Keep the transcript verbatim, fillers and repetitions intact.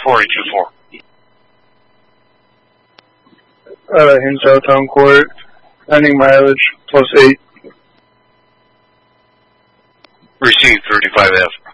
four eight two four. Uh, Hinsdale Town Court, pending mileage, plus eight. Received thirty-five F.